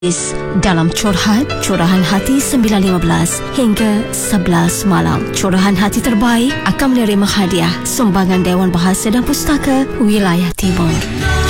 dalam Curahan Hati 9.15 hingga 11 malam. Curahan Hati terbaik akan menerima hadiah sumbangan Dewan Bahasa dan Pustaka Wilayah Timur.